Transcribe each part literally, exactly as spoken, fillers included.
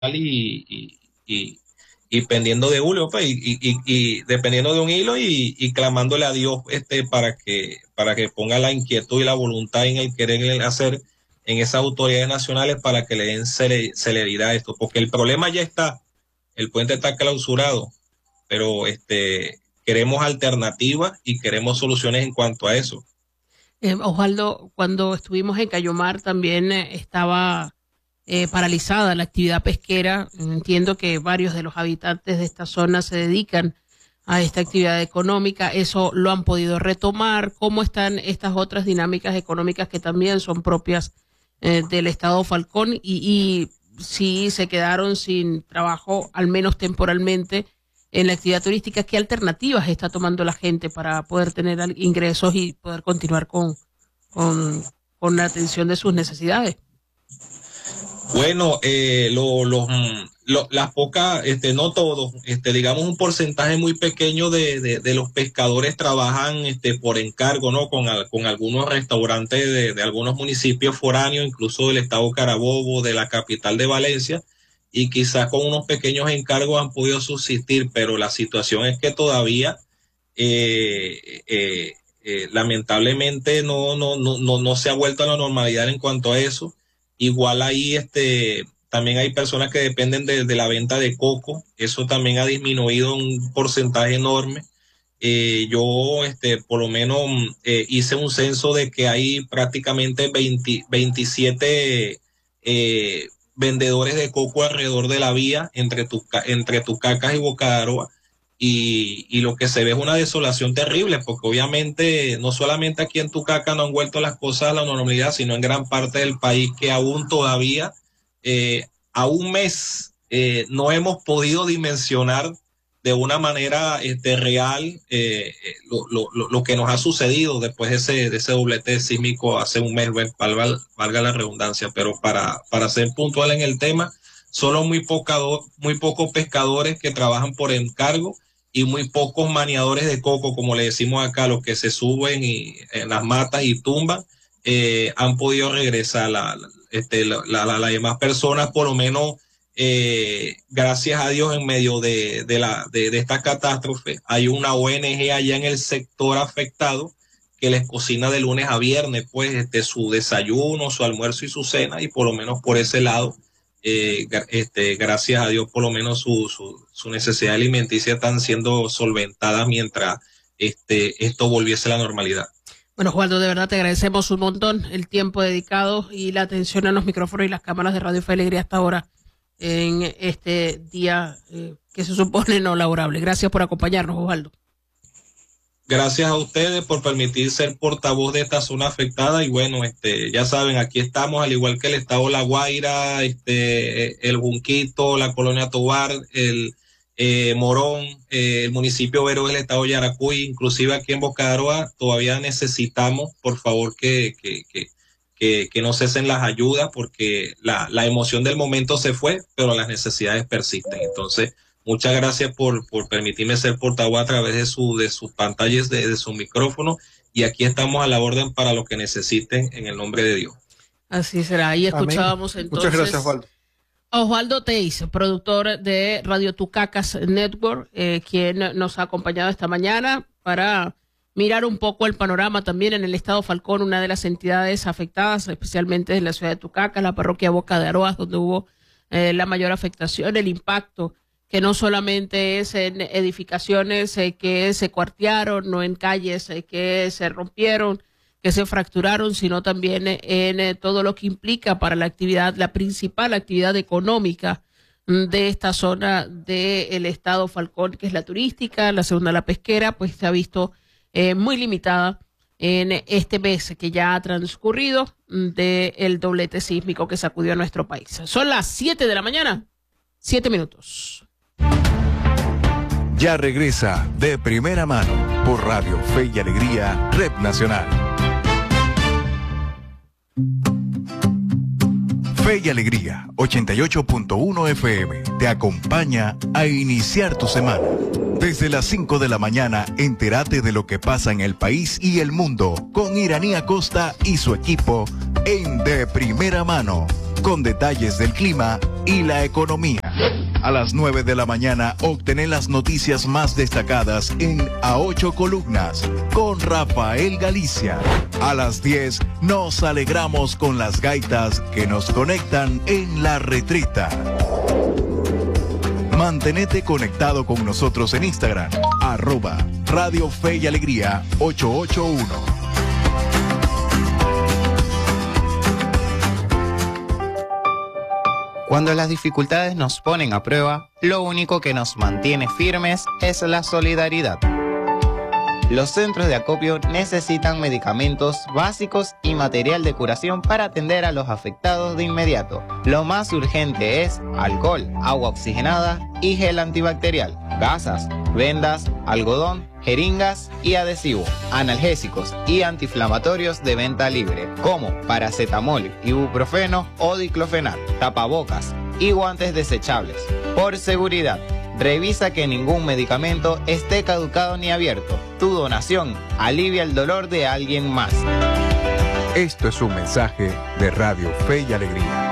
y, y, y, y pendiendo de Julio, pues, y, y, y, y dependiendo de un hilo y, y clamándole a Dios este para que, para que ponga la inquietud y la voluntad en el querer hacer en esas autoridades nacionales para que le den celeridad a esto, porque el problema ya está, el puente está clausurado, pero este queremos alternativas y queremos soluciones en cuanto a eso. Eh, Osvaldo, cuando estuvimos en Cayomar también eh, estaba eh, paralizada la actividad pesquera. Entiendo que varios de los habitantes de esta zona se dedican a esta actividad económica. ¿Eso lo han podido retomar? ¿Cómo están estas otras dinámicas económicas que también son propias eh, del Estado Falcón? Y, y si se quedaron sin trabajo, al menos temporalmente, en la actividad turística, ¿qué alternativas está tomando la gente para poder tener ingresos y poder continuar con, con, con la atención de sus necesidades? Bueno, eh, lo, lo, lo, las pocas, este, no todos, este, digamos un porcentaje muy pequeño de, de, de los pescadores trabajan este, por encargo, ¿no? Con, con algunos restaurantes de, de algunos municipios foráneos, incluso del estado Carabobo, de la capital de Valencia, y quizás con unos pequeños encargos han podido subsistir, pero la situación es que todavía eh, eh, eh, lamentablemente no, no, no, no, no se ha vuelto a la normalidad en cuanto a eso. Igual ahí este, también hay personas que dependen de, de la venta de coco, eso también ha disminuido un porcentaje enorme. Eh, yo este, por lo menos eh, hice un censo de que hay prácticamente veinte, veintisiete eh, vendedores de coco alrededor de la vía entre, tu, entre Tucacas y Boca de Aroa, y, y lo que se ve es una desolación terrible, porque obviamente no solamente aquí en Tucaca no han vuelto las cosas a la normalidad, sino en gran parte del país que aún todavía eh, a un mes eh, no hemos podido dimensionar de una manera este, real eh, lo, lo, lo que nos ha sucedido después de ese, de ese doblete sísmico hace un mes, valga, valga la redundancia, pero para, para ser puntual en el tema, solo muy, poca, muy pocos pescadores que trabajan por encargo y muy pocos maniadores de coco, como le decimos acá, los que se suben y, en las matas y tumban, eh, han podido regresar. La, la, este, la, la, la, las demás personas, por lo menos, Eh, gracias a Dios, en medio de, de, la, de, de esta catástrofe, hay una O N G allá en el sector afectado que les cocina de lunes a viernes, pues, este, su desayuno, su almuerzo y su cena, y por lo menos por ese lado, eh, este, gracias a Dios, por lo menos su, su, su necesidad alimenticia están siendo solventadas mientras este, esto volviese a la normalidad. Bueno, Osvaldo, de verdad te agradecemos un montón el tiempo dedicado y la atención a los micrófonos y las cámaras de Radio Fe y Alegría hasta ahora, en este día eh, que se supone no laborable. Gracias por acompañarnos, Osvaldo. Gracias a ustedes por permitir ser portavoz de esta zona afectada, y bueno, este, ya saben, aquí estamos, al igual que el estado La Guaira, este, el Junquito, la colonia Tobar, el eh, Morón, eh, el municipio Vero del estado Yaracuy, inclusive aquí en Boca de Aroa, todavía necesitamos, por favor, que, que, que Que, que no cesen las ayudas, porque la, la emoción del momento se fue, pero las necesidades persisten. Entonces, muchas gracias por, por permitirme ser portavoz a través de, su, de sus pantallas, de, de su micrófono, y aquí estamos a la orden para lo que necesiten en el nombre de Dios. Así será. Y escuchábamos Amén. Entonces. Muchas gracias, Osvaldo. Osvaldo Teis, productor de Radio Tucacas Network, eh, quien nos ha acompañado esta mañana para mirar un poco el panorama también en el estado Falcón, una de las entidades afectadas, especialmente en la ciudad de Tucacas, la parroquia Boca de Aroa, donde hubo eh, la mayor afectación, el impacto, que no solamente es en edificaciones eh, que se cuartearon, no en calles eh, que se rompieron, que se fracturaron, sino también en eh, todo lo que implica para la actividad, la principal actividad económica de esta zona del estado Falcón, que es la turística, la segunda la pesquera, pues se ha visto Eh, muy limitada en este mes que ya ha transcurrido del doblete sísmico que sacudió a nuestro país. Son las siete de la mañana, siete minutos. Ya regresa De Primera Mano por Radio Fe y Alegría, Red Nacional. Fe y Alegría, ochenta y ocho punto uno F M, te acompaña a iniciar tu semana. Desde las cinco de la mañana, entérate de lo que pasa en el país y el mundo con Iranía Costa y su equipo en De Primera Mano. con detalles del clima y la economía. A las nueve de la mañana obtener las noticias más destacadas en A Ocho Columnas con Rafael Galicia. A las diez nos alegramos con las gaitas que nos conectan en La Retreta. Mantenete conectado con nosotros en Instagram, arroba Radio Fe y Alegría ocho ocho uno. Cuando las dificultades nos ponen a prueba, lo único que nos mantiene firmes es la solidaridad. Los centros de acopio necesitan medicamentos básicos y material de curación para atender a los afectados de inmediato. Lo más urgente es alcohol, agua oxigenada y gel antibacterial, gasas, vendas, algodón, jeringas y adhesivo, analgésicos y antiinflamatorios de venta libre, como paracetamol, ibuprofeno o diclofenac, tapabocas y guantes desechables. Por seguridad, revisa que ningún medicamento esté caducado ni abierto. Tu donación alivia el dolor de alguien más. Esto es un mensaje de Radio Fe y Alegría.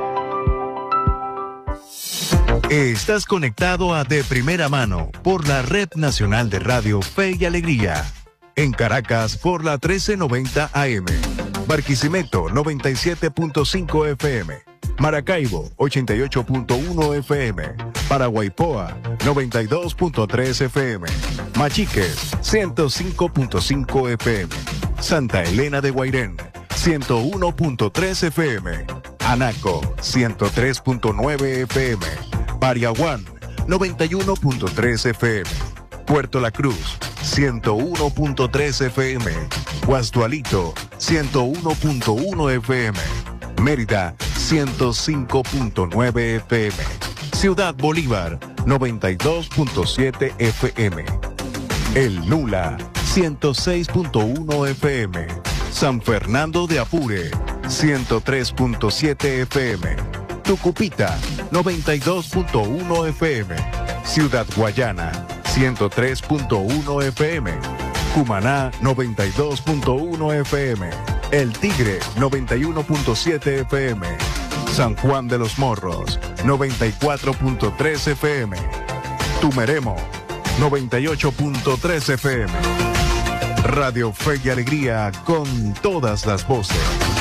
Estás conectado a De Primera Mano por la Red Nacional de Radio Fe y Alegría. En Caracas por la trece noventa A M. Barquisimeto noventa y siete punto cinco F M. Maracaibo ochenta y ocho punto uno F M. Paraguaypoa noventa y dos punto tres F M. Machiques ciento cinco punto cinco F M. Santa Elena de Guairén ciento uno punto tres F M. Anaco ciento tres punto nueve F M. Pariaguán noventa y uno punto tres F M. Puerto La Cruz ciento uno punto tres F M. Guasdualito ciento uno punto uno F M. Mérida ciento cinco punto nueve F M. Ciudad Bolívar noventa y dos punto siete F M. El Nula ciento seis punto uno F M. San Fernando de Apure ciento tres punto siete F M. Tucupita noventa y dos punto uno F M. Ciudad Guayana ciento tres punto uno F M. Cumaná noventa y dos punto uno F M. El Tigre noventa y uno punto siete F M. San Juan de los Morros noventa y cuatro punto tres F M. Tumeremo noventa y ocho punto tres F M. Radio Fe y Alegría con todas las voces.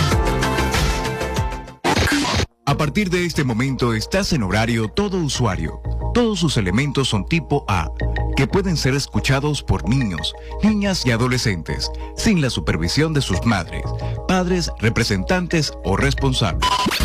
A partir de este momento estás en horario todo usuario. Todos sus elementos son tipo A, que pueden ser escuchados por niños, niñas y adolescentes, sin la supervisión de sus madres, padres, representantes o responsables.